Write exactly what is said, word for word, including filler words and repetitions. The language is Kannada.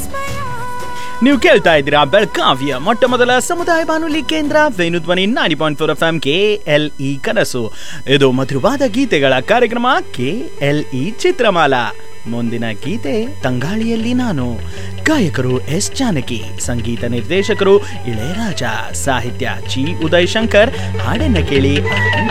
ನೀವು ಕೇಳ್ತಾ ಇದ್ದೀರಾ ಬೆಳಗಾವಿಯ ಮೊಟ್ಟ ಮೊದಲ ಸಮುದಾಯ ಬಾನುಲಿ ಕೇಂದ್ರ Venudhwani ninety point four F M K L E ಕನಸು. ಇದು ಮಧುರವಾದ ಗೀತೆಗಳ ಕಾರ್ಯಕ್ರಮ ಕೆ ಎಲ್ ಇ ಚಿತ್ರಮಾಲಾ. ಮುಂದಿನ ಗೀತೆ ತಂಗಾಳಿಯಲ್ಲಿ ನಾನು. ಗಾಯಕರು ಎಸ್ ಜಾನಕಿ, ಸಂಗೀತ ನಿರ್ದೇಶಕರು ಇಳೆಯರಾಜ, ಸಾಹಿತ್ಯ ಜಿ ಉದಯ್ ಶಂಕರ್. ಹಾಡನ್ನ ಕೇಳಿ ಆನಂದ.